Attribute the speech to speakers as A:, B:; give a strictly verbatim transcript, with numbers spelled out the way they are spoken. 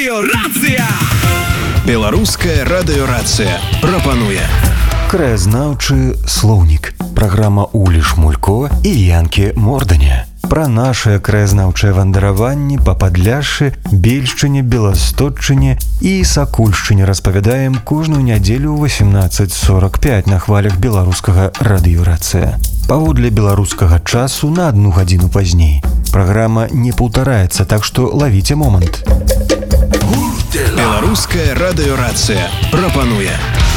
A: Радыёрацыя! Беларуская радыёрацыя прапануе краязнаўчы слоўнік. Праграма Улі Шмулько і Янкі Морданя. Пра нашыя краязнаўчыя вандраванні па Падляшшы, Бельшчыне, Беластотчыне і Сакульшчыне распавядаем кожную нядзелю ў восемнадцаць сорок пять на хвалях беларускага радыёрацыя. Паводле беларускага часу на одну гадзіну пазней. Праграма не паўтараецца, так што лавіце момант. Беларуская радыёрацыя прапануе